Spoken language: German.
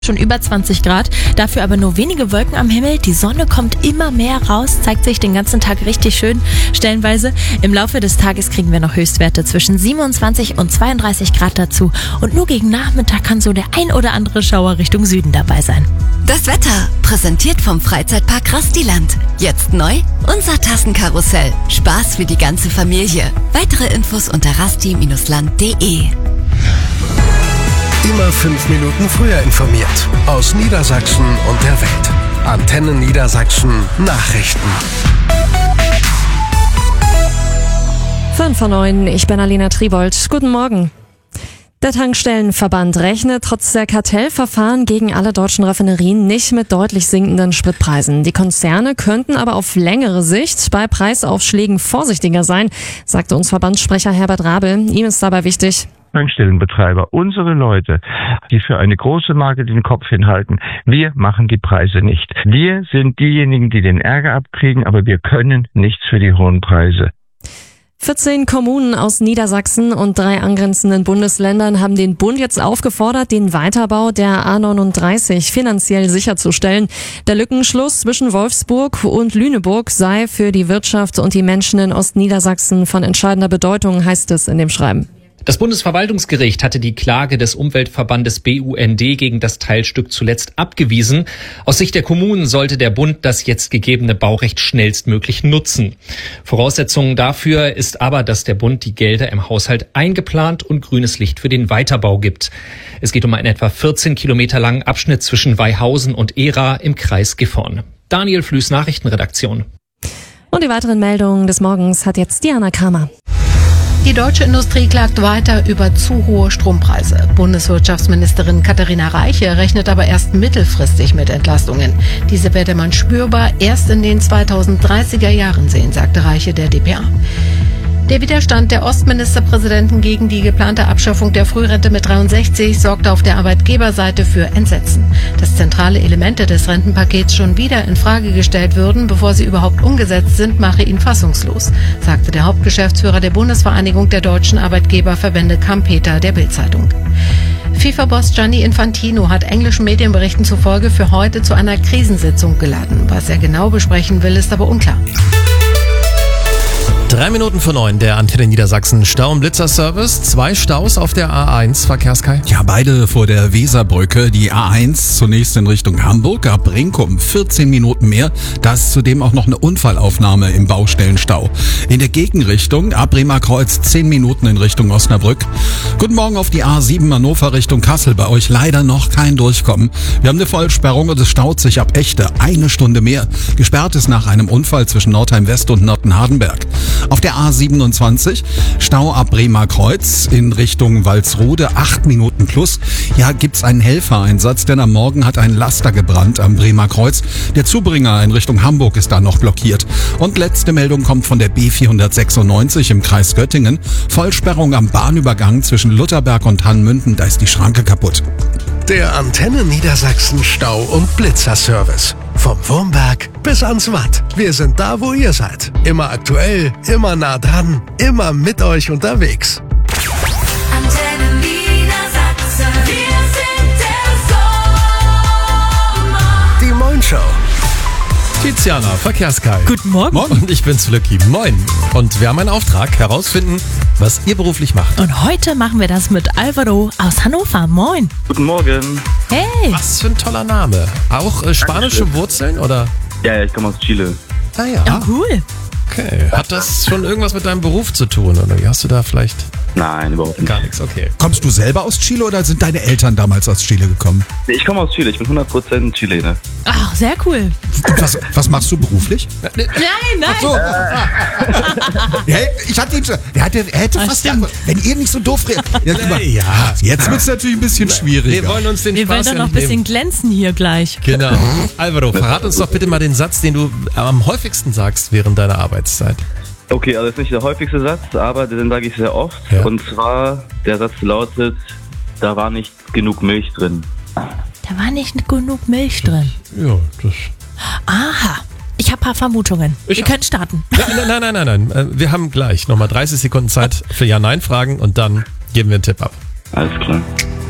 Schon über 20 Grad, dafür aber nur wenige Wolken am Himmel. Die Sonne kommt immer mehr raus, zeigt sich den ganzen Tag richtig schön, stellenweise. Im Laufe des Tages kriegen wir noch Höchstwerte zwischen 27 und 32 Grad dazu. Und nur gegen Nachmittag kann so der ein oder andere Schauer Richtung Süden dabei sein. Das Wetter, präsentiert vom Freizeitpark Rastiland. Jetzt neu, unser Tassenkarussell. Spaß für die ganze Familie. Weitere Infos unter rasti-land.de. Immer 5 Minuten früher informiert. Aus Niedersachsen und der Welt. Antenne Niedersachsen Nachrichten. 5:09, ich bin Alina Tribold. Guten Morgen. Der Tankstellenverband rechnet trotz der Kartellverfahren gegen alle deutschen Raffinerien nicht mit deutlich sinkenden Spritpreisen. Die Konzerne könnten aber auf längere Sicht bei Preisaufschlägen vorsichtiger sein, sagte uns Verbandssprecher Herbert Rabel. Ihm ist dabei wichtig: Tankstellenbetreiber, unsere Leute, die für eine große Marke den Kopf hinhalten, wir machen die Preise nicht. Wir sind diejenigen, die den Ärger abkriegen, aber wir können nichts für die hohen Preise. 14 Kommunen aus Niedersachsen und 3 angrenzenden Bundesländern haben den Bund jetzt aufgefordert, den Weiterbau der A39 finanziell sicherzustellen. Der Lückenschluss zwischen Wolfsburg und Lüneburg sei für die Wirtschaft und die Menschen in Ostniedersachsen von entscheidender Bedeutung, heißt es in dem Schreiben. Das Bundesverwaltungsgericht hatte die Klage des Umweltverbandes BUND gegen das Teilstück zuletzt abgewiesen. Aus Sicht der Kommunen sollte der Bund das jetzt gegebene Baurecht schnellstmöglich nutzen. Voraussetzung dafür ist aber, dass der Bund die Gelder im Haushalt eingeplant und grünes Licht für den Weiterbau gibt. Es geht um einen etwa 14 Kilometer langen Abschnitt zwischen Weihausen und Ehra im Kreis Gifhorn. Daniel Flüß, Nachrichtenredaktion. Und die weiteren Meldungen des Morgens hat jetzt Diana Kramer. Die deutsche Industrie klagt weiter über zu hohe Strompreise. Bundeswirtschaftsministerin Katharina Reiche rechnet aber erst mittelfristig mit Entlastungen. Diese werde man spürbar erst in den 2030er Jahren sehen, sagte Reiche der dpa. Der Widerstand der Ostministerpräsidenten gegen die geplante Abschaffung der Frührente mit 63 sorgte auf der Arbeitgeberseite für Entsetzen. Dass zentrale Elemente des Rentenpakets schon wieder in Frage gestellt würden, bevor sie überhaupt umgesetzt sind, mache ihn fassungslos, sagte der Hauptgeschäftsführer der Bundesvereinigung der deutschen Arbeitgeberverbände Kampeter der Bild-Zeitung. FIFA-Boss Gianni Infantino hat englischen Medienberichten zufolge für heute zu einer Krisensitzung geladen. Was er genau besprechen will, ist aber unklar. 9:03, der Antenne Niedersachsen Stau- und Blitzer-Service. 2 Staus auf der A1, Verkehrskai. Ja, beide vor der Weserbrücke. Die A1 zunächst in Richtung Hamburg, ab Brinkum 14 Minuten mehr. Da ist zudem auch noch eine Unfallaufnahme im Baustellenstau. In der Gegenrichtung, ab Bremer Kreuz 10 Minuten in Richtung Osnabrück. Guten Morgen auf die A7 Hannover Richtung Kassel. Bei euch leider noch kein Durchkommen. Wir haben eine Vollsperrung und es staut sich ab Echte 1 Stunde mehr. Gesperrt ist nach einem Unfall zwischen Nordheim West und Nottenhardenberg. Auf der A27 Stau ab Bremer Kreuz in Richtung Walsrode, 8 Minuten plus. Ja, gibt's einen Helfereinsatz, denn am Morgen hat ein Laster gebrannt am Bremer Kreuz. Der Zubringer in Richtung Hamburg ist da noch blockiert. Und letzte Meldung kommt von der B496 im Kreis Göttingen. Vollsperrung am Bahnübergang zwischen Lutherberg und Hannmünden, da ist die Schranke kaputt. Der Antenne Niedersachsen Stau- und Blitzer-Service. Vom Wurmberg bis ans Watt. Wir sind da, wo ihr seid. Immer aktuell, immer nah dran, immer mit euch unterwegs. Antenne Niedersachsen, wir sind der Sommer. Die Moin-Show. Tiziana, Verkehrskai. Guten Morgen. Und ich bin's, Flöcki. Moin. Und wir haben einen Auftrag, herausfinden, was ihr beruflich macht. Und heute machen wir das mit Alvaro aus Hannover. Moin. Guten Morgen. Hey. Was für ein toller Name. Auch spanische Wurzeln, oder? Ja, ich komme aus Chile. Ah ja. Ja, cool. Okay. Hat das schon irgendwas mit deinem Beruf zu tun, oder wie? Hast du da vielleicht Nein, überhaupt nicht. gar nichts? Okay. Kommst du selber aus Chile oder sind deine Eltern damals aus Chile gekommen? Nee, ich komme aus Chile, ich bin 100% Chilene. Ach, sehr cool. Was machst du beruflich? Nein. So. Ja, ich hatte ihn schon. Er hätte fast. stimmt. Wenn ihr nicht so doof redet. Ja, jetzt wird es natürlich ein bisschen schwierig. Wir wollen uns den Wir wollen Spaß doch noch ein bisschen glänzen hier gleich. Genau. Alvaro, verrat uns doch bitte mal den Satz, den du am häufigsten sagst während deiner Arbeitszeit. Okay, also das ist nicht der häufigste Satz, aber den sage ich sehr oft. Ja. Und zwar, der Satz lautet, da war nicht genug Milch drin. Da war nicht genug Milch drin. Ja, das... Aha. Ich habe ein paar Vermutungen. Wir können starten. Nein. Wir haben gleich nochmal 30 Sekunden Zeit für Ja-Nein-Fragen und dann geben wir einen Tipp ab. Alles klar.